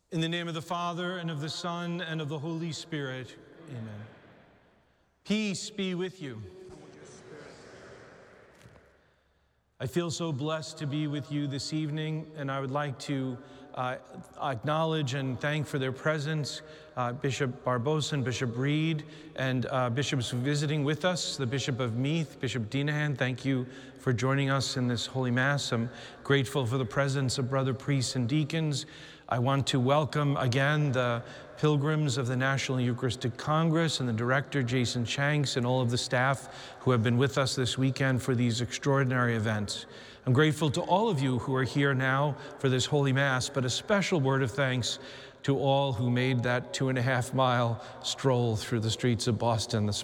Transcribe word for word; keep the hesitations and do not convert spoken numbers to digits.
In the name of the Father, and of the Son, and of the Holy Spirit, amen. Peace be with you. I feel so blessed to be with you this evening, and I would like to uh, acknowledge and thank for their presence uh, Bishop Barbosa and Bishop Reed, and uh, bishops visiting with us, the Bishop of Meath, Bishop Dinahan. Thank you for joining us in this Holy Mass. I'm grateful for the presence of brother priests and deacons. I want to welcome again the pilgrims of the National Eucharistic Congress and the director, Jason Shanks, and all of the staff who have been with us this weekend for these extraordinary events. I'm grateful to all of you who are here now for this Holy Mass, but a special word of thanks to all who made that two and a half mile stroll through the streets of Boston this